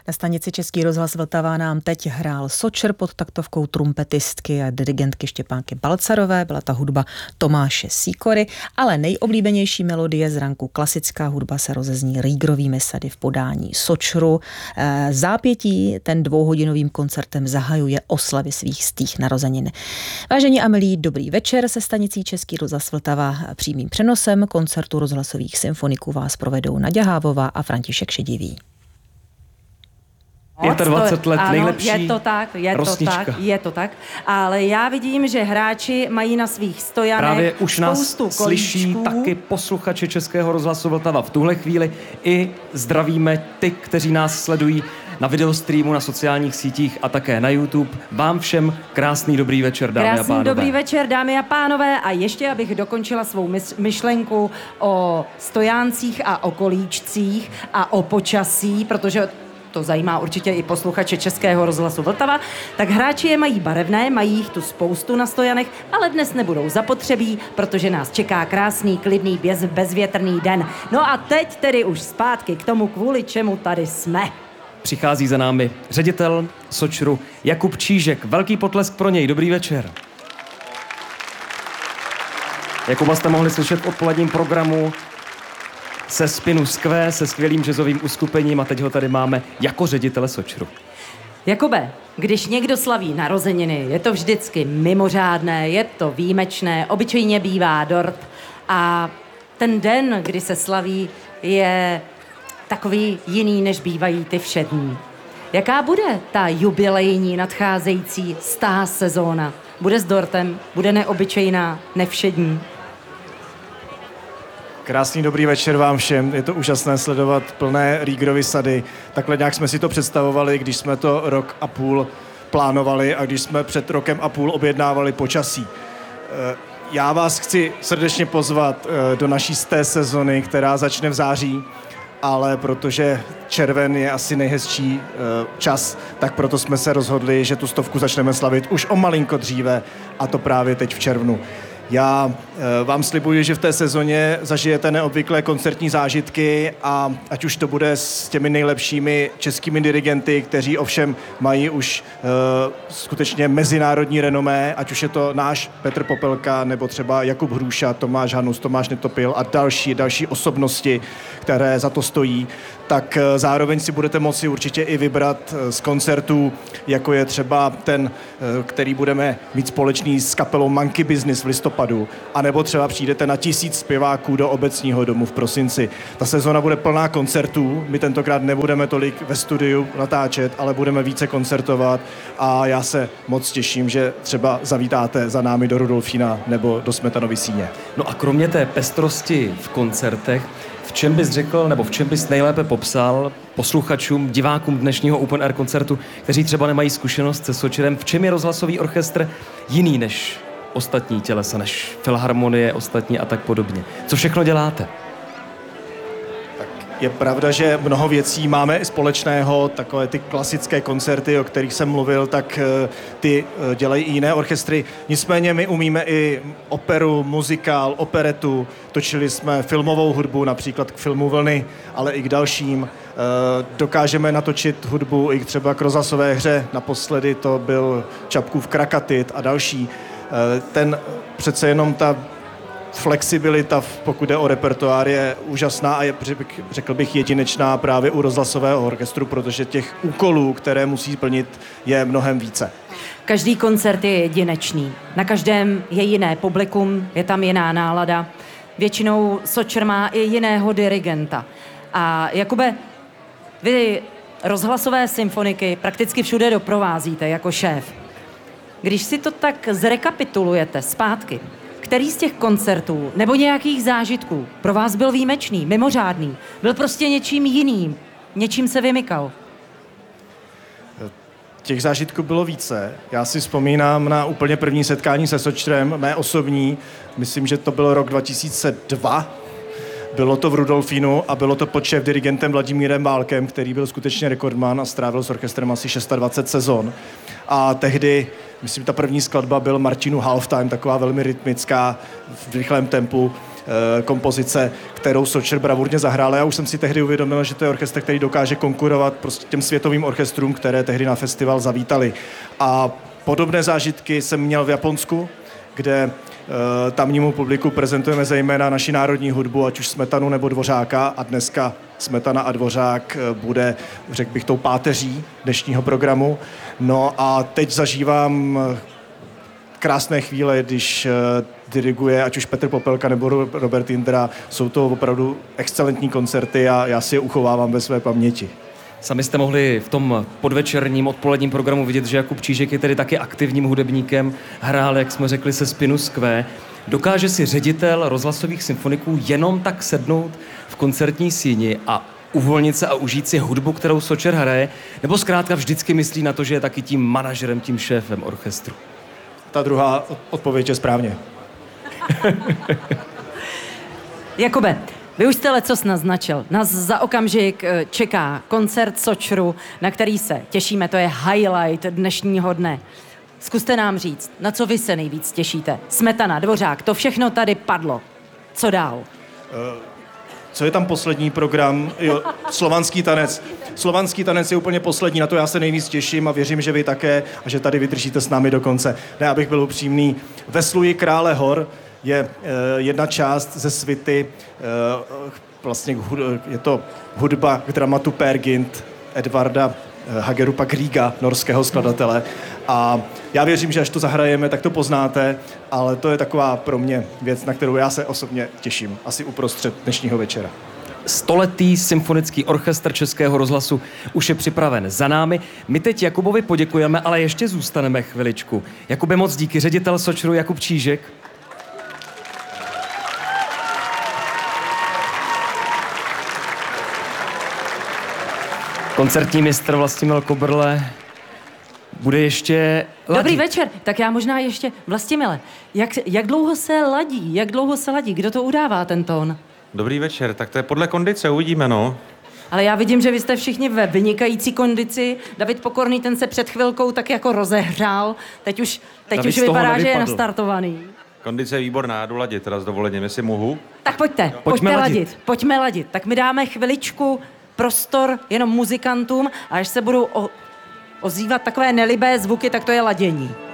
Na stanici Český rozhlas Vltava nám teď hrál Sočr pod taktovkou trumpetistky a dirigentky Štěpánky Balcarové, byla ta hudba Tomáše Sýkory, ale nejoblíbenější melodie z ranku klasická hudba se rozezní Rýgrovými sady v podání Sočru. Zápětí ten dvouhodinovým koncertem zahajuje oslavy svých stých narozenin. Vážení a milí, dobrý večer se stanicí Český rozhlas Vltava. Přímým přenosem koncertu rozhlasových symfoniků vás provedou Naďa Hávová a František Šedivý. 25 let ano, nejlepší je to tak, ale já vidím, že hráči mají na svých stojanech právě už nás kolíčků. Slyší taky posluchači Českého rozhlasu Vltava v tuhle chvíli i zdravíme ty, kteří nás sledují na videostreamu, na sociálních sítích a také na YouTube. Vám všem krásný dobrý večer, dámy a pánové. Krásný dobrý večer, dámy a pánové, a ještě abych dokončila svou myšlenku o stojáncích a o kolíčcích a o počasí, protože to zajímá určitě i posluchače Českého rozhlasu Vltava, tak hráči je mají barevné, mají jich tu spoustu na stojanech, ale dnes nebudou zapotřebí, protože nás čeká krásný, klidný, bezvětrný den. No a teď tedy už zpátky k tomu, kvůli čemu tady jsme. Přichází za námi ředitel Sočru Jakub Čížek. Velký potlesk pro něj. Dobrý večer. Jakuba jste mohli slyšet v odpoledním programu se Spinu Square, se skvělým jazzovým uskupením a teď ho tady máme jako ředitele Sočru. Jakube, když někdo slaví narozeniny, je to vždycky mimořádné, je to výjimečné, obyčejně bývá dort a ten den, kdy se slaví, je takový jiný, než bývají ty všední. Jaká bude ta jubilejní nadcházející 100. sezóna? Bude s dortem? Bude neobyčejná, nevšední? Krásný dobrý večer vám všem. Je to úžasné sledovat plné Rýgrovy sady. Takhle nějak jsme si to představovali, když jsme to rok a půl plánovali a když jsme před rokem a půl objednávali počasí. Já vás chci srdečně pozvat do naší 100. sezony, která začne v září, ale protože červen je asi nejhezčí čas, tak proto jsme se rozhodli, že tu 100 začneme slavit už o malinko dříve, a to právě teď v červnu. Já vám slibuji, že v té sezóně zažijete neobvyklé koncertní zážitky a ať už to bude s těmi nejlepšími českými dirigenty, kteří ovšem mají už skutečně mezinárodní renomé, ať už je to náš Petr Popelka nebo třeba Jakub Hruša, Tomáš Hanus, Tomáš Netopil a další osobnosti, které za to stojí, tak zároveň si budete moci určitě i vybrat z koncertů, jako je třeba ten, který budeme mít společný s kapelou Monkey Business v listopadu, anebo třeba přijdete na 1000 zpěváků do Obecního domu v prosinci. Ta sezona bude plná koncertů, my tentokrát nebudeme tolik ve studiu natáčet, ale budeme více koncertovat a já se moc těším, že třeba zavítáte za námi do Rudolfína nebo do Smetanovy síně. No a kromě té pestrosti v koncertech, v čem bys řekl, nebo v čem bys nejlépe popsal posluchačům, divákům dnešního Open Air koncertu, kteří třeba nemají zkušenost se Sočerem, v čem je rozhlasový orchestr jiný než ostatní tělesa, než filharmonie, ostatní a tak podobně? Co všechno děláte? Je pravda, že mnoho věcí máme i společného, takové ty klasické koncerty, o kterých jsem mluvil, tak ty dělají i jiné orchestry. Nicméně my umíme i operu, muzikál, operetu, točili jsme filmovou hudbu, například k filmu Vlny, ale i k dalším. Dokážeme natočit hudbu i třeba k rozhlasové hře, naposledy to byl Čapkův Krakatit a další. Ten přece jenom ta flexibilita, pokud jde o repertoár, je úžasná a je, řekl bych, jedinečná právě u rozhlasového orchestru, protože těch úkolů, které musí plnit, je mnohem více. Každý koncert je jedinečný. Na každém je jiné publikum, je tam jiná nálada. Většinou Sočr má i jiného dirigenta. A Jakube, vy rozhlasové symfoniky prakticky všude doprovázíte jako šéf. Když si to tak zrekapitulujete zpátky, který z těch koncertů nebo nějakých zážitků pro vás byl výjimečný, mimořádný, byl prostě něčím jiným, něčím se vymykal? Těch zážitků bylo více. Já si vzpomínám na úplně první setkání se Sočrem, mé osobní, myslím, že to byl rok 2002. Bylo to v Rudolfínu a bylo to pod šéf-dirigentem Vladimírem Válkem, který byl skutečně rekordman a strávil s orchestrem asi 26 sezon. A tehdy, myslím, ta první skladba byl Martinu Halftime, taková velmi rytmická, v rychlém tempu. kompozice, kterou Sočer bravurně zahrál. Já už jsem si tehdy uvědomil, že to je orchestr, který dokáže konkurovat prostě těm světovým orchestrům, které tehdy na festival zavítali. A podobné zážitky jsem měl v Japonsku, kde tamnímu publiku prezentujeme zejména naši národní hudbu, ať už Smetanu nebo Dvořáka, a dneska Smetana a Dvořák bude, řekl bych, tou páteří dnešního programu. No a teď zažívám krásné chvíle, když diriguje ať už Petr Popelka nebo Robert Jindra. Jsou to opravdu excelentní koncerty a já si je uchovávám ve své paměti. Sami jste mohli v tom podvečerním odpoledním programu vidět, že Jakub Čížek je tedy taky aktivním hudebníkem, hrál, jak jsme řekli, se Spinus Q. Dokáže si ředitel rozhlasových symfoniků jenom tak sednout v koncertní síni a uvolnit se a užít si hudbu, kterou Sočer hraje, nebo zkrátka vždycky myslí na to, že je taky tím manažerem, tím šéfem orchestru? Ta druhá odpověď je správně. Jakube, vy už jste lecos naznačil. Nás za okamžik čeká koncert Sočru, na který se těšíme, to je highlight dnešního dne. Zkuste nám říct, na co vy se nejvíc těšíte? Smetana, Dvořák, to všechno tady padlo. Co dál? Co je tam poslední program? Jo, slovanský tanec. Slovanský tanec je úplně poslední, na to já se nejvíc těším a věřím, že vy také a že tady vydržíte s námi do konce. Ne, abych byl upřímný. Vesluji Krále hor je jedna část ze svity, vlastně je to hudba k dramatu Peer Gynt Edvarda Hagerupa Griega, norského skladatele. A já věřím, že až to zahrajeme, tak to poznáte, ale to je taková pro mě věc, na kterou já se osobně těším, asi uprostřed dnešního večera. Stoletý symfonický orchestr Českého rozhlasu už je připraven za námi. My teď Jakubovi poděkujeme, ale ještě zůstaneme chviličku. Jakube, moc díky. Ředitel Sočru Jakub Čížek. Koncertní mistr Vlastimil Kobrle bude ještě ladit. Dobrý večer, tak já možná ještě, Vlastimile, jak dlouho se ladí? Jak dlouho se ladí? Kdo to udává, ten tón? Dobrý večer, tak to je podle kondice, uvidíme, no. Ale já vidím, že vy jste všichni ve vynikající kondici. David Pokorný, ten se před chvilkou tak jako rozehřál. Teď už vypadá, že je nastartovaný. Kondice je výborná, já jdu ladit, teda s dovolením, jestli mohu. Tak pojďme ladit. Tak my dáme chviličku prostor jenom muzikantům a až se budou ozývat takové nelibé zvuky, tak to je ladění.